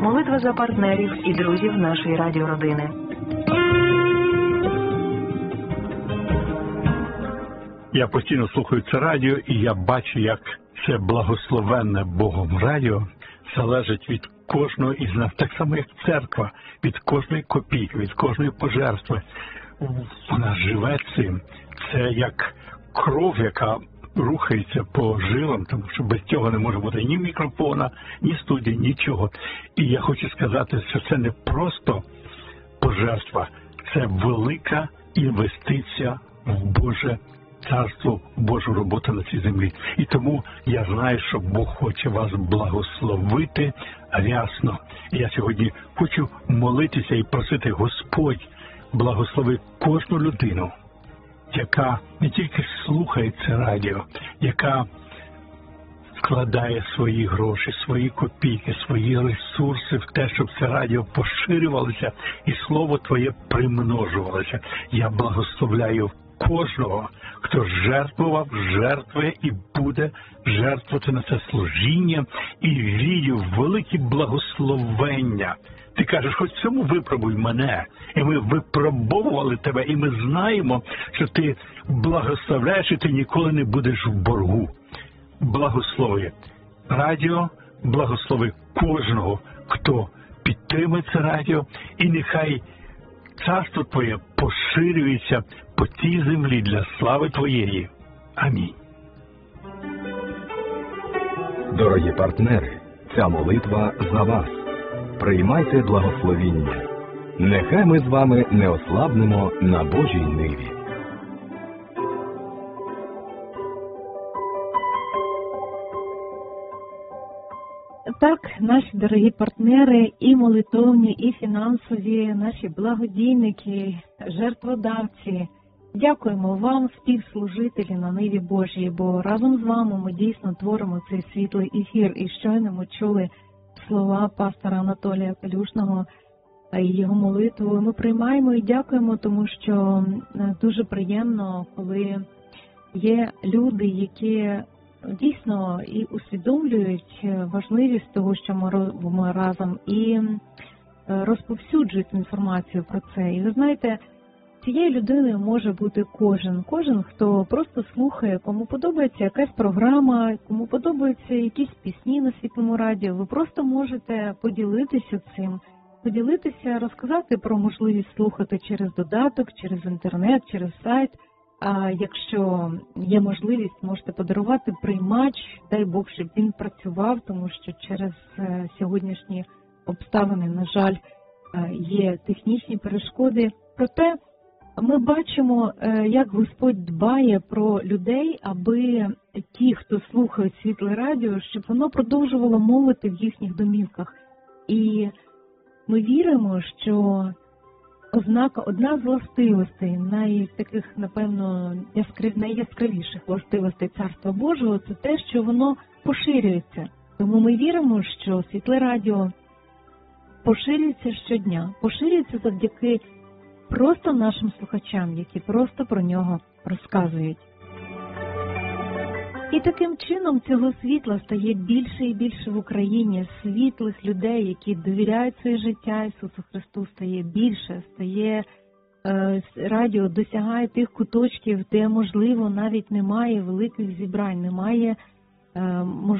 Молитва за партнерів і друзів нашої радіородини. Я постійно слухаю це радіо, і я бачу, як це благословенне Богом радіо залежить від кожного із нас. Так само, як церква, від кожної копійки, від кожної пожертви. Вона живе цим. Це як кров, яка рухається по жилам, тому що без цього не може бути ні мікрофона, ні студії, нічого. І я хочу сказати, що це не просто пожертва, це велика інвестиція в Боже царство, Божу роботу на цій землі. І тому я знаю, що Бог хоче вас благословити рясно. І я сьогодні хочу молитися і просити: Господь, благослови кожну людину, яка не тільки слухає це радіо, яка вкладає свої гроші, свої копійки, свої ресурси в те, щоб це радіо поширювалося і Слово Твоє примножувалося. Я благословляю кожного, хто жертвував, жертвує і буде жертвувати на це служіння, і вірю в великі благословення. Ти кажеш: хоч в цьому випробуй мене. І ми випробовували тебе, і ми знаємо, що ти благословляєш, і ти ніколи не будеш в боргу. Благослови радіо, благослови кожного, хто підтримує це радіо, і нехай царство Твоє поширюється по цій землі для слави Твоєї. Амінь. Дорогі партнери, ця молитва за вас. Приймайте благословіння. Нехай ми з вами не ослабнемо на Божій ниві. Так, наші дорогі партнери, і молитовні, і фінансові, наші благодійники, жертводавці, дякуємо вам, співслужителі на ниві Божій, бо разом з вами ми дійсно творимо цей світлий ефір. І щойно ми чули слова пастора Анатолія Калюшного і його молитву. Ми приймаємо і дякуємо, тому що дуже приємно, коли є люди, які дійсно і усвідомлюють важливість того, що ми робимо разом, і розповсюджують інформацію про це. І ви знаєте, цією людиною може бути кожен, хто просто слухає, кому подобається якась програма, кому подобаються якісь пісні на Світлому радіо. Ви просто можете поділитися цим, розказати про можливість слухати через додаток, через інтернет, через сайт. А якщо є можливість, можете подарувати приймач, дай Бог, щоб він працював, тому що через сьогоднішні обставини, на жаль, є технічні перешкоди. Проте ми бачимо, як Господь дбає про людей, аби ті, хто слухають Світле радіо, щоб воно продовжувало мовити в їхніх домівках. І ми віримо, що одна з властивостей, таких, напевно, найяскравіших властивостей Царства Божого, це те, що воно поширюється. Тому ми віримо, що Світле радіо поширюється щодня, поширюється завдяки просто нашим слухачам, які просто про нього розказують. І таким чином цього світла стає більше і більше в Україні. Світлих людей, які довіряють своє життя Ісусу Христу, стає більше, радіо досягає тих куточків, де, можливо, навіть немає великих зібрань, немає